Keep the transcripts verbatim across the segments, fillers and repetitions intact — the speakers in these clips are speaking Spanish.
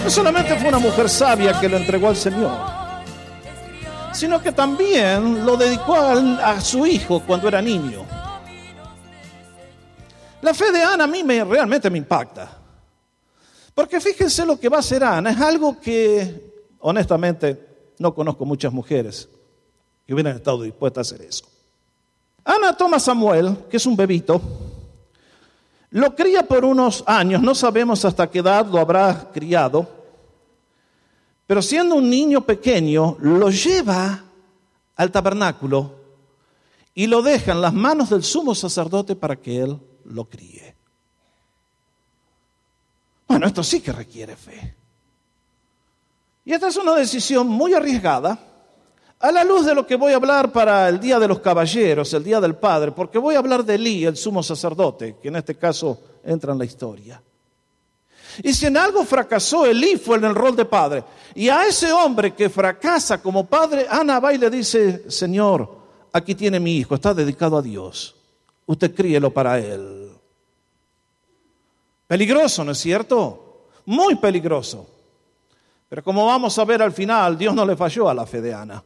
No solamente fue una mujer sabia que lo entregó al Señor, sino que también lo dedicó a, a su hijo cuando era niño. La fe de Ana a mí me, realmente me impacta. Porque fíjense lo que va a hacer Ana. Es algo que, honestamente, no conozco muchas mujeres que hubieran estado dispuestas a hacer eso. Ana toma a Samuel, que es un bebito, lo cría por unos años, no sabemos hasta qué edad lo habrá criado, pero siendo un niño pequeño, lo lleva al tabernáculo y lo deja en las manos del sumo sacerdote para que él lo críe. Bueno, esto sí que requiere fe. Y esta es una decisión muy arriesgada, a la luz de lo que voy a hablar para el Día de los Caballeros, el Día del Padre, porque voy a hablar de Elí, el sumo sacerdote, que en este caso entra en la historia. Y si en algo fracasó Elí fue en el rol de padre. Y a ese hombre que fracasa como padre, Ana va y le dice: Señor, aquí tiene mi hijo, está dedicado a Dios. Usted críelo para él. Peligroso, ¿no es cierto? Muy peligroso. Pero como vamos a ver al final, Dios no le falló a la fe de Ana.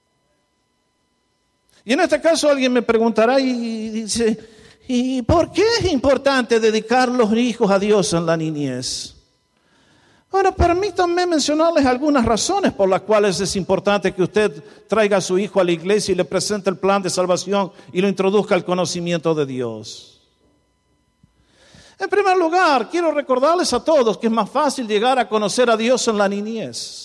Y en este caso alguien me preguntará y dice: ¿y por qué es importante dedicar los hijos a Dios en la niñez? Bueno, permítanme mencionarles algunas razones por las cuales es importante que usted traiga a su hijo a la iglesia y le presente el plan de salvación y lo introduzca al conocimiento de Dios. En primer lugar, quiero recordarles a todos que es más fácil llegar a conocer a Dios en la niñez.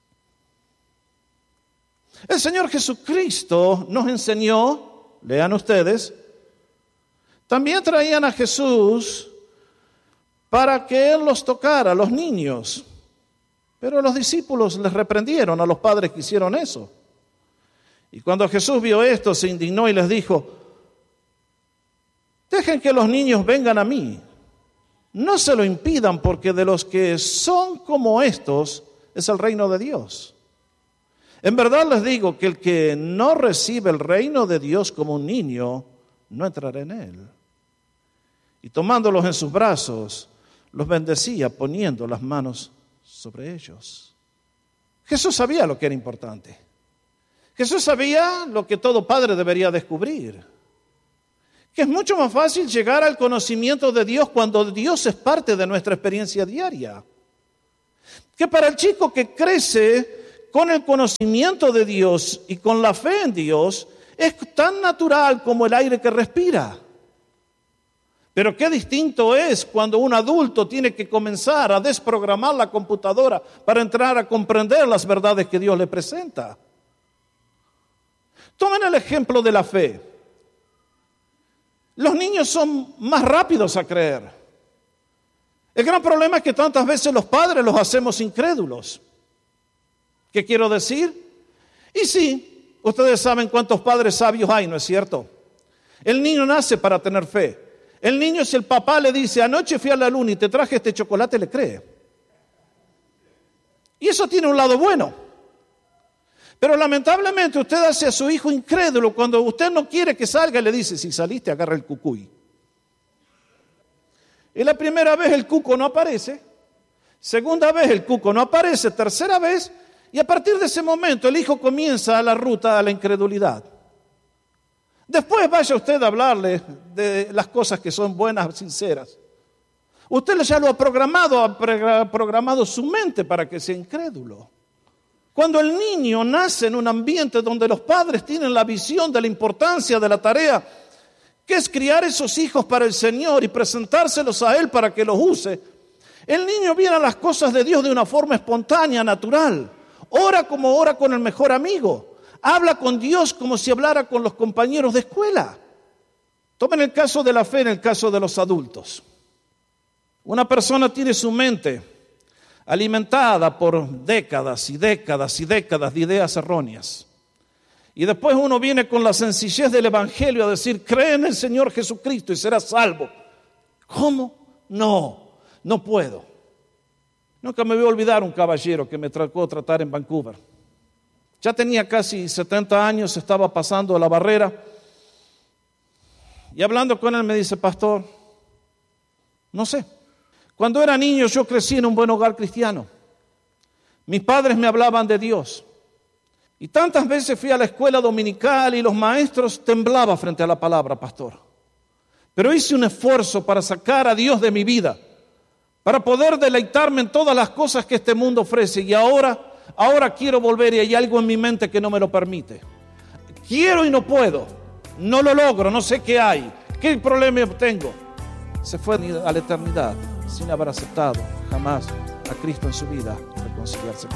El Señor Jesucristo nos enseñó, lean ustedes, también traían a Jesús para que Él los tocara, los niños. Pero los discípulos les reprendieron a los padres que hicieron eso. Y cuando Jesús vio esto, se indignó y les dijo: dejen que los niños vengan a mí. No se lo impidan, porque de los que son como estos es el reino de Dios. En verdad les digo que el que no recibe el reino de Dios como un niño, no entrará en él. Y tomándolos en sus brazos, los bendecía poniendo las manos sobre ellos. Jesús sabía lo que era importante. Jesús sabía lo que todo padre debería descubrir. Que es mucho más fácil llegar al conocimiento de Dios cuando Dios es parte de nuestra experiencia diaria. Que para el chico que crece con el conocimiento de Dios y con la fe en Dios, es tan natural como el aire que respira. Pero qué distinto es cuando un adulto tiene que comenzar a desprogramar la computadora para entrar a comprender las verdades que Dios le presenta. Tomen el ejemplo de la fe. Los niños son más rápidos a creer. El gran problema es que tantas veces los padres los hacemos incrédulos. ¿Qué quiero decir? Y sí, ustedes saben cuántos padres sabios hay, ¿no es cierto? El niño nace para tener fe. El niño, si el papá le dice: anoche fui a la luna y te traje este chocolate, le cree. Y eso tiene un lado bueno. Pero lamentablemente usted hace a su hijo incrédulo cuando usted no quiere que salga y le dice: si saliste, agarra el cucuy. Y la primera vez el cuco no aparece, segunda vez el cuco no aparece, tercera vez, y a partir de ese momento el hijo comienza la ruta a la incredulidad. Después vaya usted a hablarle de las cosas que son buenas, sinceras. Usted ya lo ha programado, ha programado su mente para que sea incrédulo. Cuando el niño nace en un ambiente donde los padres tienen la visión de la importancia de la tarea, que es criar esos hijos para el Señor y presentárselos a Él para que los use, el niño viene a las cosas de Dios de una forma espontánea, natural. Ora como ora con el mejor amigo. Habla con Dios como si hablara con los compañeros de escuela. Tomen el caso de la fe en el caso de los adultos. Una persona tiene su mente alimentada por décadas y décadas y décadas de ideas erróneas. Y después uno viene con la sencillez del Evangelio a decir: cree en el Señor Jesucristo y serás salvo. ¿Cómo? No, no puedo. Nunca me voy a olvidar un caballero que me tocó tratar en Vancouver. Ya tenía casi setenta años, estaba pasando la barrera. Y hablando con él me dice: pastor, no sé. Cuando era niño yo crecí en un buen hogar cristiano. Mis padres me hablaban de Dios. Y tantas veces fui a la escuela dominical y los maestros temblaban frente a la palabra, pastor. Pero hice un esfuerzo para sacar a Dios de mi vida, para poder deleitarme en todas las cosas que este mundo ofrece. Y ahora, ahora quiero volver y hay algo en mi mente que no me lo permite. Quiero y no puedo. No lo logro, no sé qué hay. ¿Qué problema tengo? Se fue a la eternidad sin haber aceptado jamás a Cristo en su vida, reconciliarse con